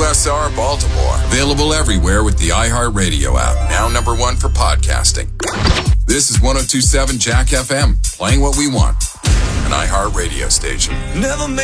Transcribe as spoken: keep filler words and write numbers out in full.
S R Baltimore. Available everywhere with the iHeartRadio app. Now number one for podcasting. This is one oh two point seven Jack F M. Playing what we want. An iHeartRadio station. Never